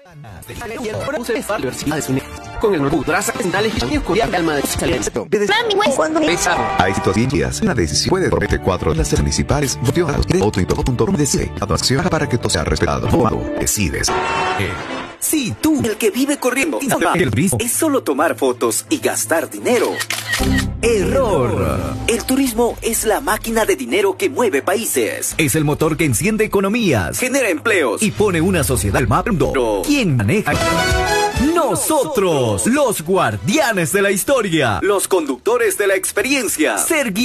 Con el nuevo traza nacionales y escolar de alma de Cuando hay situaciones, una decisión puede prometer 4 de las municipales. Decide a tu acción para que todo sea respetado. Decides. Sí, tú, el que vive corriendo. Es solo tomar fotos y gastar dinero. Error. El turismo es la máquina de dinero que mueve países. Es el motor que enciende economías, Genera empleos y pone una sociedad al mando. ¿Quién maneja? Nosotros, los guardianes de la historia, los conductores de la experiencia. Ser guía